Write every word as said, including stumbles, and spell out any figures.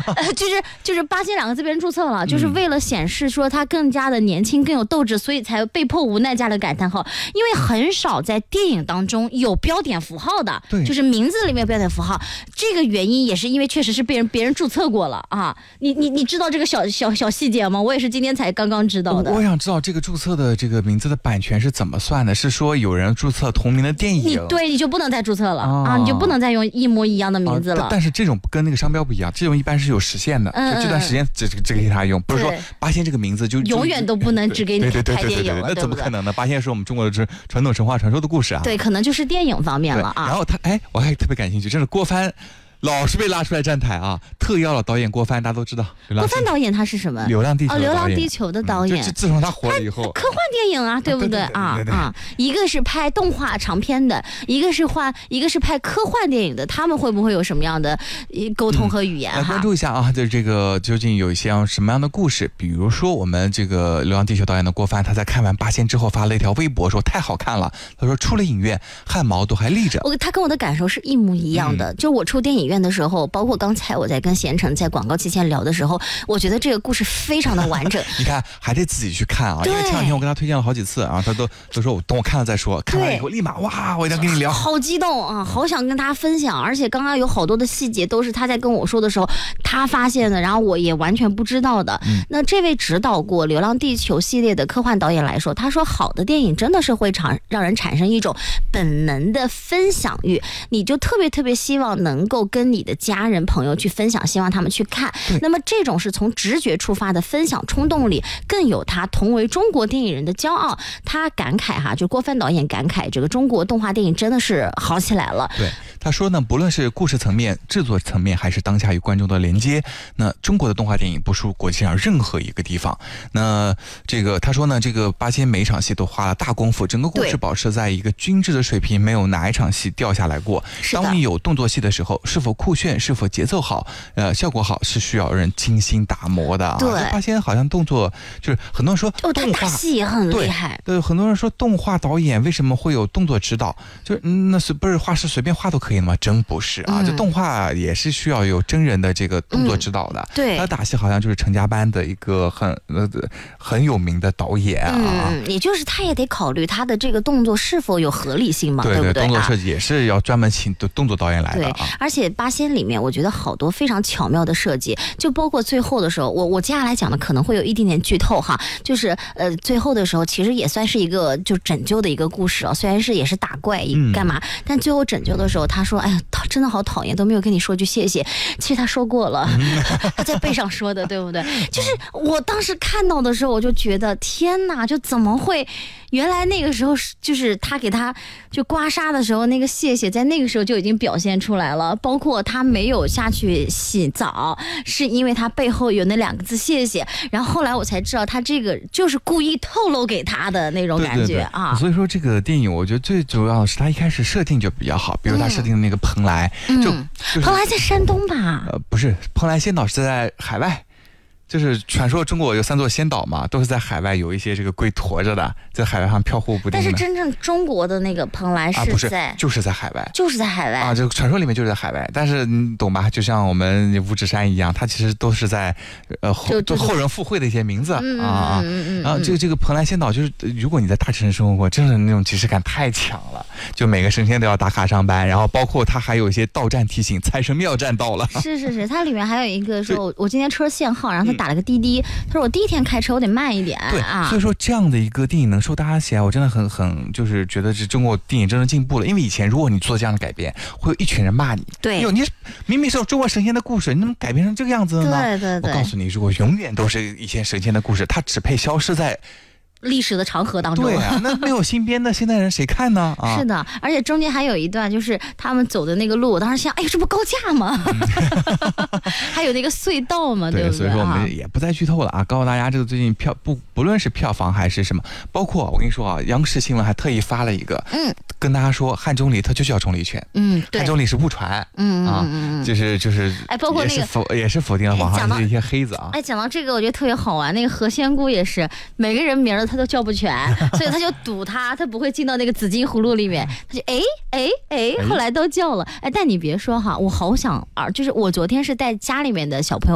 呃、就是就是八仙两个字被人注册了，就是为了显示说他更加的年轻更有斗志，所以才被迫无奈加了感叹号。因为很少在电影当中有标点符号的，就是名字里面有标点符号，这个原因也是因为确实是被人别人注册过了啊。你你你知道这个小小小细节吗？我也是今天才刚刚知道的。 我想知道这个注册的这个名字的版权是怎么算的？是说有人注册同名的电影， 你对你就不能再注册了、哦、啊，你就不能再用一模一样的名字了。 啊、但, 但是这种跟那个商标不一样，这种一般是有时限的，嗯、就这段时间只只给他用，不是说八仙这个名字就永远都不能只给你拍电影了， 那怎么可能呢？八仙是我们中国的传统神话传说的故事啊。 对，可能就是电影方面了啊。 然后他哎，我还特别感兴趣，真是郭帆。老是被拉出来站台啊！特邀了导演郭帆，大家都知道。 郭帆导演他是什么？ 流浪地球的导演。 哦，流浪地球的导演。 嗯、就自从他火了以后， 科幻电影啊，对不对啊？啊，一个是拍动画长片的，一个是画，一个是拍科幻电影的，他们会不会有什么样的沟通和语言？ 来、嗯、关注一下啊，就是这个究竟有一些什么样的故事？比如说我们这个流浪地球导演的郭帆，他在看完八仙之后发了一条微博说太好看了，他说出了影院汗毛都还立着。 我他跟我的感受是一模一样的，嗯、就我出电影院的时候，包括。刚才我在跟贤成在广告期间聊的时候，我觉得这个故事非常的完整。 你看，还得自己去看啊，因为前两天我跟他推荐了好几次啊，他都都说我等我看了再说，看完以后立马哇，我一定要跟你聊。 好激动啊，好想跟他分享，而且刚刚有好多的细节都是他在跟我说的时候他发现的，然后我也完全不知道的。嗯、那这位指导过《流浪地球》系列的科幻导演来说，他说好的电影真的是会产让人产生一种本能的分享欲，你就特别特别希望能够跟你的家人朋友去分享，希望他们去看。那么这种是从直觉出发的分享冲动里，更有他同为中国电影人的骄傲。他感慨哈，就郭帆导演感慨，这个中国动画电影真的是好起来了。 对，他说呢，不论是故事层面、制作层面，还是当下与观众的连接，那中国的动画电影不输国际上任何一个地方。那这个他说呢，这个八仙每一场戏都花了大功夫，整个故事保持在一个均质的水平，没有哪一场戏掉下来过。当你有动作戏的时候，是否酷炫，是否节奏好，呃，效果好，是需要人精心打磨的啊。 对， 八仙好像动作就是很多人说哦，他打戏也很厉害。 对，对，很多人说动画导演为什么会有动作指导？就是、嗯、那是不是画师随便画都可以的吗？真不是啊，这、嗯、动画也是需要有真人的这个动作指导的。嗯、对，他打戏好像就是成家班的一个很呃很有名的导演啊。 嗯，也就是他也得考虑他的这个动作是否有合理性嘛， 对对不对？ 动作设计也是要专门请动作导演来的、啊。 对，而且八仙里面我觉得好多非常巧妙的设计，就包括最后的时候，我我接下来讲的可能会有一点点剧透哈，就是呃最后的时候其实也算是一个就拯救的一个故事啊，虽然是也是打怪干嘛、嗯，但最后拯救的时候他说，哎呀，他真的好讨厌，都没有跟你说句谢谢。其实他说过了，嗯、他在背上说的，对不对？就是我当时看到的时候，我就觉得天哪，就怎么会？原来那个时候就是他给他就刮痧的时候，那个谢谢在那个时候就已经表现出来了，包括他没有下去洗澡，是因为他背后有那两个字谢谢，然后后来我才知道他这个就是故意透露给他的那种感觉。对对对啊。 所以说这个电影我觉得最主要的是他一开始设定就比较好，比如他设定的那个蓬莱、嗯、就、就是、 蓬莱在山东吧？ 呃，不是，蓬莱仙岛是在海外。就是传说中国有三座仙岛嘛，都是在海外有一些这个龟驮着的，在海外上飘忽不定的。 但是真正中国的那个蓬莱是在、啊、不是就是在海外， 就是在海外啊，这个传说里面就是在海外。但是你懂吧？就像我们五指山一样，它其实都是在呃后就后人附会的一些名字、嗯、啊啊。嗯嗯然后这个这个蓬莱仙岛，就是如果你在大城市生活过，真的那种即视感太强了。就每个神仙都要打卡上班，然后包括它还有一些到站提醒，财神庙站到了。 是是是，它里面还有一个说，我今天车限号，然后他打了个滴滴。他说我第一天开车我得慢一点。 对啊，所以说这样的一个电影能受大家喜爱，我真的很很就是觉得是中国电影真的进步了。因为以前如果你做这样的改编，会有一群人骂你。 对， 你明明是中国神仙的故事，你怎么改编成这个样子呢？ 对对对， 我告诉你，如果永远都是以前神仙的故事，它只配消失在历史的长河当中。 对啊，那没有新编的，现代人谁看呢？啊， 是的，而且中间还有一段就是他们走的那个路，我当时想，哎，这不高架吗？嗯、还有那个隧道嘛，对不对？ 所以说我们也不再剧透了啊，告诉大家这个最近票不不论是票房还是什么，包括我跟你说啊，央视新闻还特意发了一个，嗯，跟大家说汉钟离它就叫钟离权，嗯，对，汉钟离是误传，嗯啊，嗯嗯就是就是， 哎，包括那个也是否也是否定了网上的一些黑子啊。 哎，讲到这个，我觉得特别好玩，那个何仙姑也是每个人名儿他都叫不全，所以他就赌他，他不会进到那个紫金葫芦里面，他就哎哎哎，后来都叫了，哎，但你别说哈，我好想啊，就是我昨天是带家里面的小朋友。